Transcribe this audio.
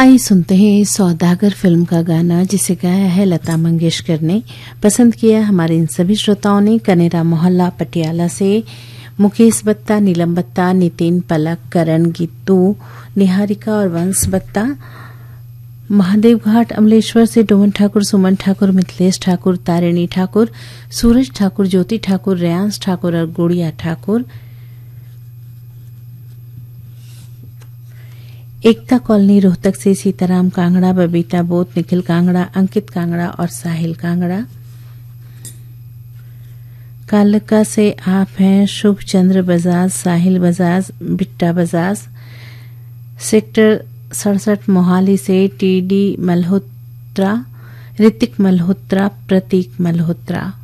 आइए सुनते हैं सौदागर फिल्म का गाना, जिसे गाया है लता मंगेशकर ने। पसंद किया हमारे इन सभी श्रोताओं ने। कनेरा मोहल्ला पटियाला से मुकेश बत्ता, नीलम बत्ता, नितिन, पलक, करण, गीतू, निहारिका और वंश बत्ता। महादेव घाट अमलेश्वर से डोमन ठाकुर, सुमन ठाकुर, मिथिलेश ठाकुर, तारिणी ठाकुर, सूरज ठाकुर, ज्योति ठाकुर, रेयांश ठाकुर और गुड़िया ठाकुर। एकता कॉलोनी रोहतक से सीताराम कांगड़ा, बबीता बोत, निखिल कांगड़ा, अंकित कांगड़ा और साहिल कांगड़ा। कालका से आप हैं शुभ चंद्र बजाज, साहिल बजाज, बिट्टा बजाज। सेक्टर 67 मोहाली से टीडी मल्होत्रा, ऋतिक मल्होत्रा, प्रतीक मल्होत्रा।